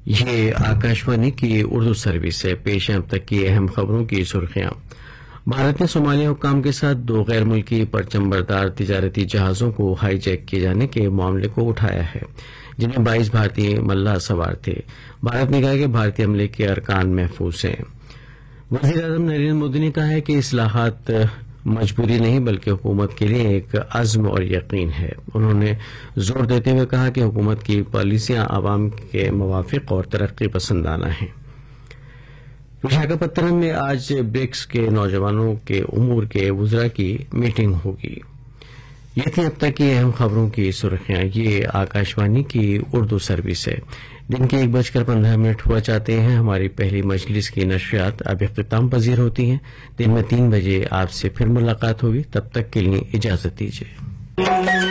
ये आकाशवाणी की उर्दू सर्विस है। पेश है अब तक की अहम खबरों की सुर्खियां। भारत ने सोमालिया हुक्काम के साथ 2 गैर मुल्की परचमबरदार तिजारती जहाजों को हाईजैक किए जाने के मामले को उठाया है, जिनमें 22 भारतीय मल्लाह सवार थे। भारत ने कहा कि भारतीय हमले के अरकान महफूज हैं। वज़ीर-ए-आज़म नरेंद्र मोदी ने कहा है कि इस्लाहात मजबूरी नहीं बल्कि हुकूमत के लिए एक अज़्म और यकीन है। उन्होंने जोर देते हुए कहा कि हुकूमत की पॉलिसियां आवाम के मुवाफिक और तरक्की पसंदाना हैं। विशाखापत्तनम में आज ब्रिक्स के नौजवानों के उमूर के वुज़रा की मीटिंग होगी। ये थी अब तक की अहम खबरों की सुर्खियां। ये आकाशवाणी की उर्दू सर्विस है। दिन के 1:15 हुआ चाहते हैं। हमारी पहली मजलिस की नशरियात अब इख्तिताम पजीर होती हैं। दिन में 3 बजे आपसे फिर मुलाकात होगी। तब तक के लिए इजाजत दीजिए।